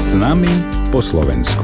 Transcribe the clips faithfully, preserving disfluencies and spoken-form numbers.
S nami po Slovensku.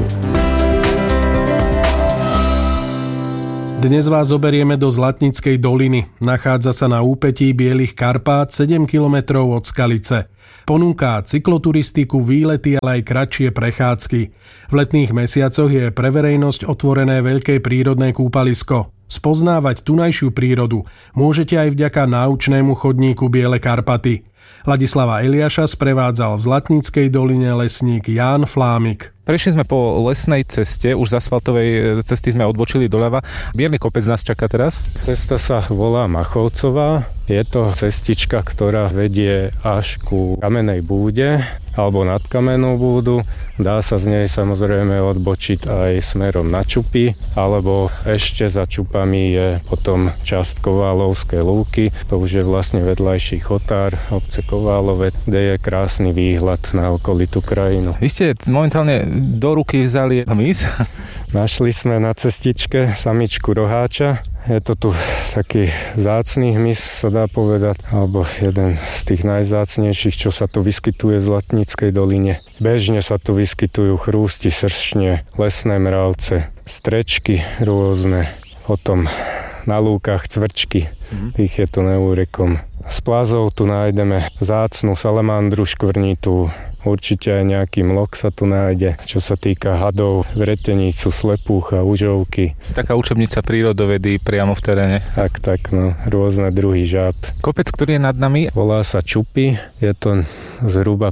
Dnes vás zoberieme do Zlatníckej doliny. Nachádza sa na úpetí Bielých Karpát sedem kilometrov od Skalice. Ponúka cykloturistiku, výlety, ale aj kratšie prechádzky. V letných mesiacoch je pre verejnosť otvorené veľké prírodné kúpalisko. Spoznávať tunajšiu prírodu môžete aj vďaka náučnému chodníku Biele Karpaty. Ladislava Eliáša sprevádzal v Zlatníckej doline lesník Ján Flámik. Prešli sme po lesnej ceste, už z asfaltovej cesty sme odbočili doľava. Bielý kopec nás čaká teraz. Cesta sa volá Machovcová. Je to cestička, ktorá vedie až ku Kamennej búde alebo nad Kamennou búdu. Dá sa z nej samozrejme odbočiť aj smerom na Čupy, alebo ešte za Čupami je potom časť Koválovské lúky. To už je vlastne vedľajší chotár obce Koválove, kde je krásny výhľad na okolitú krajinu. Vy ste momentálne do ruky vzali hmyz. Našli sme na cestičke samičku roháča. Je to tu taký vzácny hmyz, sa dá povedať, alebo jeden z tých najvzácnejších, čo sa tu vyskytuje v Zlatníckej doline. Bežne sa tu vyskytujú chrústi, sršne, lesné mravce, strečky rôzne, potom na lúkach cvrčky, tých je tu neúrekom. Z plázov tu nájdeme vzácnu salamandru škvrnitú, určite aj nejaký mlok sa tu nájde, čo sa týka hadov, vretenicu, slepúcha, užovky. Taká učebnica prírodovedy priamo v teréne. Tak, tak, no, rôzne druhy žáb. Kopec, ktorý je nad nami? Volá sa Čupy, je to zhruba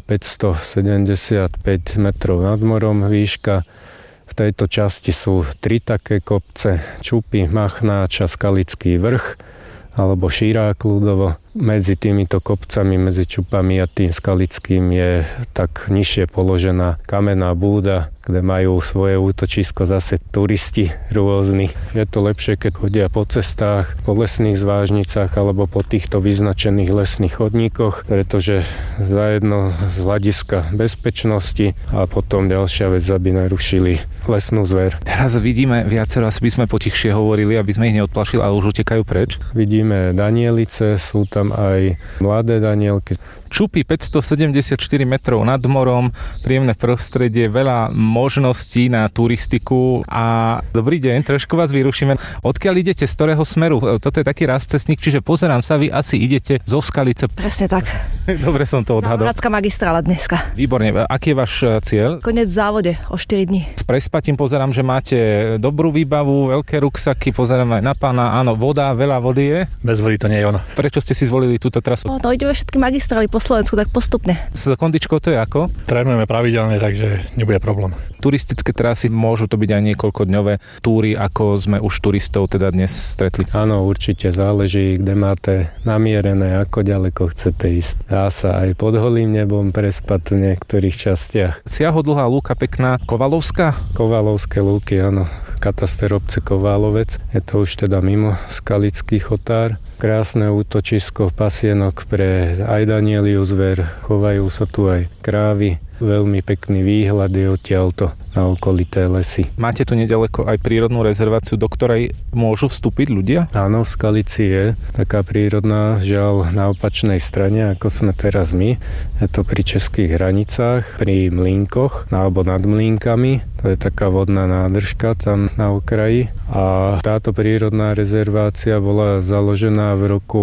päťstosedemdesiatpäť metrov nad morom výška. V tejto časti sú tri také kopce, Čupy, Machnáč a Skalický vrch, alebo Šírák ľudovo. Medzi týmito kopcami, medzi Čupami a tým Skalickým je tak nižšie položená Kamenná búda, kde majú svoje útočisko zase turisti rôzni. Je to lepšie, keď chodia po cestách, po lesných zvážnicách alebo po týchto vyznačených lesných chodníkoch, pretože zajedno z hľadiska bezpečnosti a potom ďalšia vec, aby narušili lesnú zver. Teraz vidíme viacero, asi by sme potichšie hovorili, aby sme ich neodplašili, ale už utekajú preč. Vidíme danielice, sú tam aj mladé danielky. Čupy päťstosedemdesiatštyri metrov nad morom, príjemné prostredie, veľa možností na turistiku a dobrý deň, trošku vás vyrušíme. Odkiaľ idete, z ktorého smeru? Toto je taký raz cestník, čiže pozerám sa, vy asi idete zo Skalice. Presne tak. Dobre som to odhadol. Záhradská magistrála dneska. Výborne. Aký je váš cieľ? Koniec v závode o štyri dní. S prespatím pozerám, že máte dobrú výbavu, veľké ruksaky, pozerám aj na pána. Áno, voda, veľa vody je. Bez vody to nie je ono. Prečo ste si zvolili túto trasu? No, no ideme všetky magistrály po Slovensku, tak postupne. S kondičkou to je ako? Trénujeme pravidelne, takže nebude problém. Turistické trasy, môžu to byť aj niekoľkodňové túry, ako sme už turistov teda dnes stretli. Áno, určite záleží, kde máte namierené, ako ďaleko chcete ísť. Dá sa aj pod holým nebom prespať v niektorých častiach. Siahodlhá lúka pekná, Kovalovská? Kovalovské lúky, áno. Kataster obce Koválovec. Je to už teda mimo Skalický chotár. Krásne útočisko, pasienok pre aj danieliu zver. Chovajú sa tu aj krávy. Veľmi pekný výhľad je odtiaľto na okolité lesy. Máte tu nedaleko aj prírodnú rezerváciu, do ktorej môžu vstúpiť ľudia? Áno, v Skalici je taká prírodná, žiaľ na opačnej strane, ako sme teraz my. Je to pri českých hranicách, pri Mlínkoch, alebo nad Mlínkami. To je taká vodná nádržka tam na okraji. A táto prírodná rezervácia bola založená v roku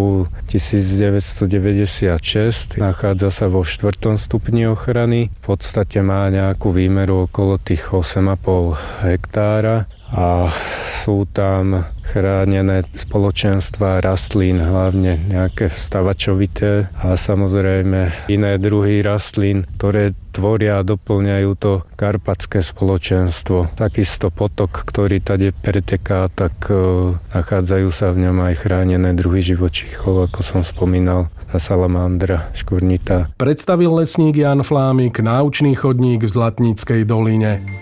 devätnásťstodeväťdesiatšesť. Nachádza sa vo štvrtom stupni ochrany. V podstate má nejakú výmeru okolo tých osem a pol hektára a sú tam chránené spoločenstva rastlín, hlavne nejaké vstavačovité a samozrejme iné druhy rastlín, ktoré tvoria a doplňajú to karpatské spoločenstvo. Takisto potok, ktorý tady preteká, tak e, nachádzajú sa v ňom aj chránené druhy živočíchov, ako som spomínal, tá salamandra škvrnitá. Predstavil lesník Ján Flámik náučný chodník v Zlatníckej doline.